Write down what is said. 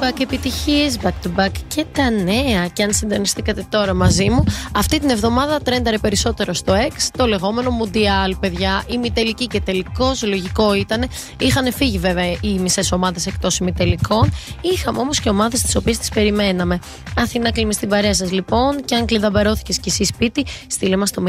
back επιτυχίες, back to back και τα νέα. Και αν συντονιστήκατε τώρα μαζί μου, αυτή την εβδομάδα τρένταρε περισσότερο στο X το λεγόμενο Μουντιάλ, παιδιά. Ημιτελική και τελικός, λογικό ήταν. Είχαν φύγει βέβαια οι μισές ομάδες εκτός ημιτελικών. Είχαμε όμως και ομάδες τις οποίες τις περιμέναμε. Αθηνά, κλείνουμε στην παρέα σας λοιπόν. Και αν κλειδαμπαρώθηκες κι εσύ σπίτι, στείλε μας το